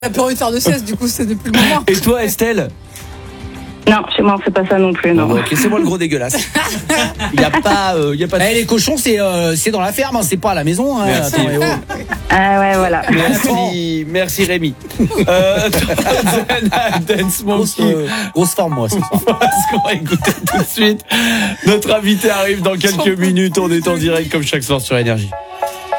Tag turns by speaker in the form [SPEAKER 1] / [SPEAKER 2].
[SPEAKER 1] T'as plus envie de faire de sieste, du coup, c'est depuis le moment.
[SPEAKER 2] Et toi, Estelle?
[SPEAKER 3] Non, chez moi on fait pas ça non plus, non.
[SPEAKER 2] Bon, ok, c'est moi le gros dégueulasse. Il y a pas de...
[SPEAKER 4] Les cochons, c'est dans la ferme, hein, c'est pas à la maison. Hein.
[SPEAKER 2] Merci.
[SPEAKER 4] Attends,
[SPEAKER 3] Ah ouais, voilà.
[SPEAKER 2] Merci Rémi. Dance Monkey.
[SPEAKER 4] Grosse forme, moi, ce soir.
[SPEAKER 2] Ce qu'on va écouter tout de suite. Notre invité arrive dans quelques minutes. On est en direct comme chaque soir sur Énergie.